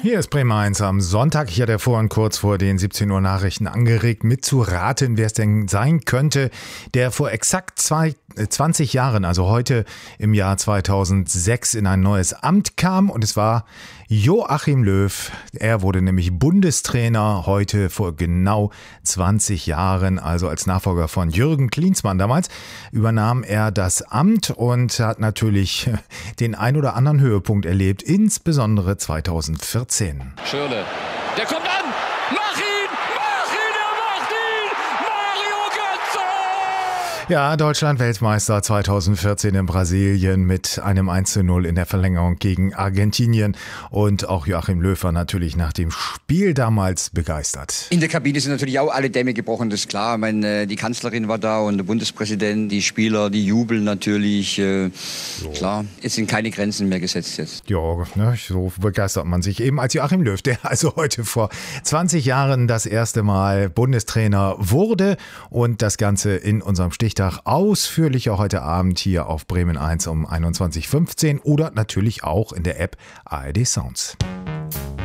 Hier ist Bremen 1 am Sonntag. Ich hatte vorhin kurz vor den 17 Uhr Nachrichten angeregt, mitzuraten, wer es denn sein könnte, der vor exakt 20 Jahren, also heute im Jahr 2006, in ein neues Amt kam. Und es war Joachim Löw. Er wurde nämlich Bundestrainer heute vor genau 20 Jahren, also als Nachfolger von Jürgen Klinsmann. Damals übernahm er das Amt und hat natürlich den ein oder anderen Höhepunkt erlebt, insbesondere 2014. Schürrle, der kommt an, mach ihn, er macht ihn, Mario Götze! Ja, Deutschland Weltmeister 2014 in Brasilien mit einem 1:0 in der Verlängerung gegen Argentinien. Und auch Joachim Löw war natürlich nach dem Spiel damals begeistert. In der Kabine sind natürlich auch alle Dämme gebrochen, das ist klar. Ich meine, die Kanzlerin war da und der Bundespräsident, die Spieler, die jubeln natürlich. Klar, es sind keine Grenzen mehr gesetzt jetzt. Ja, ne, so begeistert man sich eben als Joachim Löw, der also heute vor 20 Jahren das erste Mal Bundestrainer wurde. Und das Ganze in unserem Stichtag ausführlicher heute Abend hier auf Bremen 1 um 21:15 oder natürlich auch in der App ARD Sounds.